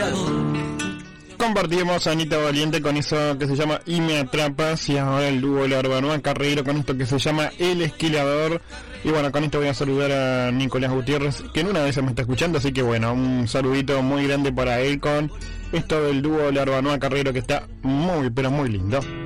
Compartimos a Anita Valiente con eso que se llama Y me atrapas, y ahora el dúo La Urbanoa Carreiro con esto que se llama El Esquilador. Y bueno, con esto voy a saludar a Nicolás Gutiérrez, que en una de esas me está escuchando, así que bueno, un saludito muy grande para él con esto del dúo La Urbanoa Carreiro, que está muy, pero muy lindo.